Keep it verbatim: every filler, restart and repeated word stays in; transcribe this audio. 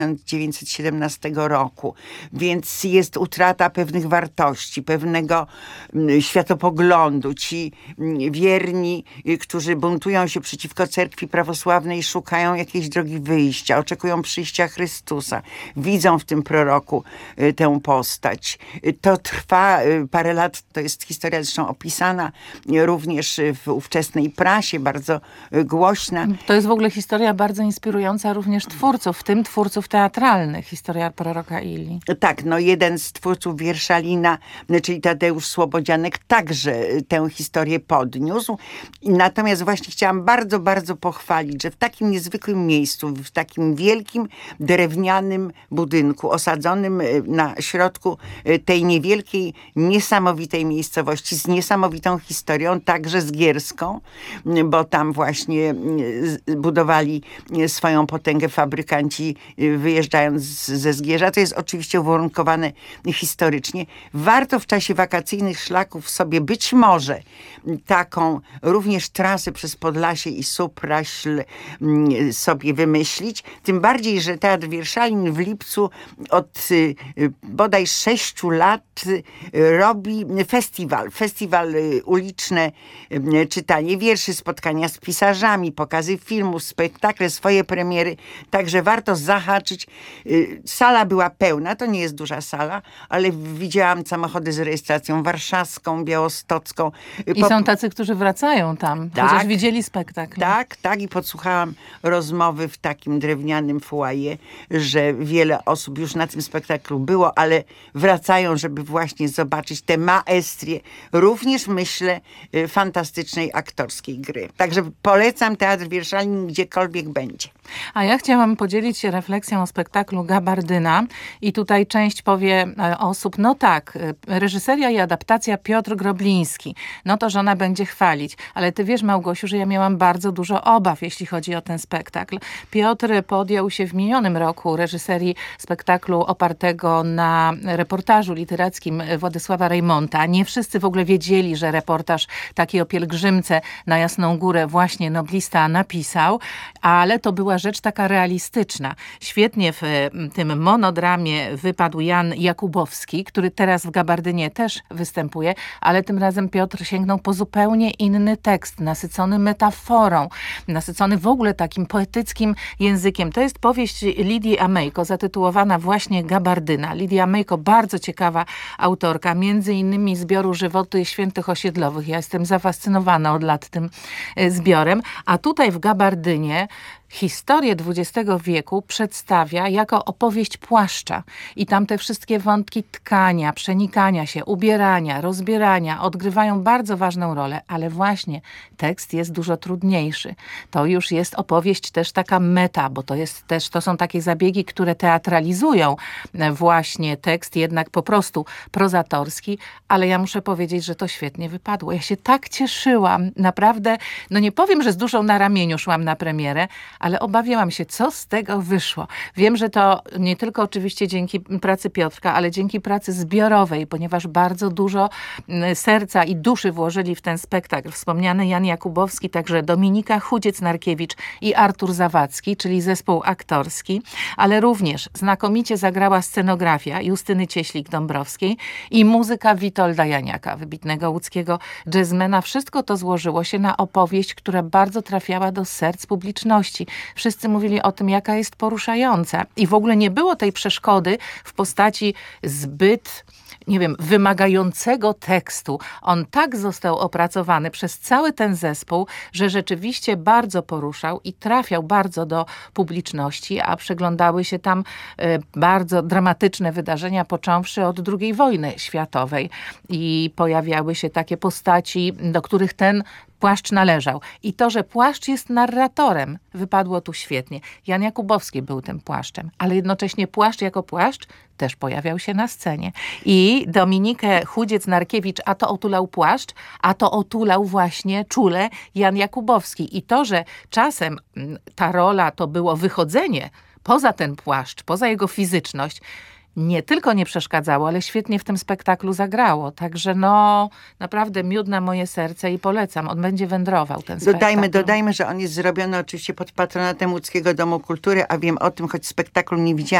tysiąc dziewięćset siedemnastego roku, więc jest utrata pewnych wartości, pewnego światopoglądu. Ci wierni, którzy buntują się przeciwko cerkwi prawosławnej, szukają jakiejś drogi wyjścia, oczekują przyjścia Chrystusa, widzą w tym proroku tę postać. To trwa parę lat, to jest historia zresztą opisana również w ówczesnej prasie, bardzo głośna. To jest w ogóle historia bardzo inspirująca również twórców, w tym twórców teatralnych, historia proroka Ili. Tak, no jeden z twórców Wierszalina, czyli Tadeusz Słobodzianek, także tę historię podniósł. Natomiast właśnie chciałam bardzo, bardzo pochwalić, że w takim niezwykłym miejscu, w takim wielkim, drewnianym budynku, osadzonym na środku tej niewielkiej, niesamowitej miejscowości, z niesamowitą historią, także zgierską, bo tam właśnie budowali swoją potęgę fabrykanci, wyjeżdżając ze Zgierza. To jest oczywiście uwarunkowane historycznie. Warto w czasie wakacyjnych szlaków sobie być może taką również trasę przez Podlasie i Supraśl sobie wymyślić. Tym bardziej, że Teatr Wierszalin w lipcu od bodaj sześciu lat robi festiwal. Festiwal uliczne, czytanie wierszy, spotkania z pisarzami, pokazy filmów, spektakle, swoje premiery. Także warto zahaczyć. Sala była pełna, to nie jest duża sala, ale widziałam samochody z rejestracją warszawską, białostocką. I po... są tacy, którzy wracają tam, tak, chociaż widzieli spektakl. Tak, tak i podsłuchałam rozmowy w takim drewnianym foyer, że wiele osób już na tym spektaklu było, ale wracają, żeby właśnie zobaczyć tę maestrię, również myślę fantastycznej aktorskiej gry. Także polecam Teatr Wierszalin gdziekolwiek będzie. A ja chciałam podzielić się refleksją o spektaklu Gabardyna i tutaj część powie osób, no tak, reżyseria i adaptacja Piotr Grobliński, no to żona będzie chwalić, ale ty wiesz, Małgosiu, że ja miałam bardzo dużo obaw, jeśli chodzi o ten spektakl. Piotr podjął się w minionym roku reżyserii spektaklu opartego na reportażu literackim Władysława Reymonta. Nie wszyscy w ogóle wiedzieli, że reportaż taki o pielgrzymce na Jasną Górę właśnie noblista napisał, ale to była rzecz taka realistyczna. Świetnie w tym monodramie wypadł Jan Jakubowski, który teraz w Gabardynie też występuje, ale tym razem Piotr sięgnął po zupełnie inny tekst, nasycony metaforą, nasycony w ogóle takim poetyckim językiem. To jest powieść Lidii Amejko, zatytułowana właśnie Gabardyna. Lidia Amejko, bardzo ciekawa autorka, między innymi zbioru Żywoty Świętych Osiedlowych. Ja jestem zafascynowana od lat tym zbiorem, a tutaj w Gabardynie historię dwudziestego wieku przedstawia jako opowieść płaszcza. I tam te wszystkie wątki tkania, przenikania się, ubierania, rozbierania odgrywają bardzo ważną rolę, ale właśnie tekst jest dużo trudniejszy. To już jest opowieść też taka meta, bo to jest też, to są takie zabiegi, które teatralizują właśnie tekst, jednak po prostu prozatorski, ale ja muszę powiedzieć, że to świetnie wypadło. Ja się tak cieszyłam, naprawdę, no nie powiem, że z duszą na ramieniu szłam na premierę, ale obawiałam się, co z tego wyszło. Wiem, że to nie tylko oczywiście dzięki pracy Piotrka, ale dzięki pracy zbiorowej, ponieważ bardzo dużo serca i duszy włożyli w ten spektakl. Wspomniany Jan Jakubowski, także Dominika Chudziec-Narkiewicz i Artur Zawadzki, czyli zespół aktorski, ale również znakomicie zagrała scenografia Justyny Cieślik-Dąbrowskiej i muzyka Witolda Janiaka, wybitnego łódzkiego jazzmana. Wszystko to złożyło się na opowieść, która bardzo trafiała do serc publiczności. Wszyscy mówili o tym, jaka jest poruszająca. I w ogóle nie było tej przeszkody w postaci zbyt, nie wiem, wymagającego tekstu. On tak został opracowany przez cały ten zespół, że rzeczywiście bardzo poruszał i trafiał bardzo do publiczności, a przeglądały się tam e, bardzo dramatyczne wydarzenia, począwszy od drugiej wojny światowej. I pojawiały się takie postaci, do których ten płaszcz należał. I to, że płaszcz jest narratorem, wypadło tu świetnie. Jan Jakubowski był tym płaszczem, ale jednocześnie płaszcz jako płaszcz też pojawiał się na scenie. I Dominikę Chudziec-Narkiewicz a to otulał płaszcz, a to otulał właśnie czule Jan Jakubowski. I to, że czasem ta rola to było wychodzenie poza ten płaszcz, poza jego fizyczność, nie tylko nie przeszkadzało, ale świetnie w tym spektaklu zagrało. Także no, naprawdę miód na moje serce i polecam. On będzie wędrował, ten spektakl. Dodajmy, dodajmy, że on jest zrobiony oczywiście pod patronatem Łódzkiego Domu Kultury, a wiem o tym, choć spektaklu nie widziałam.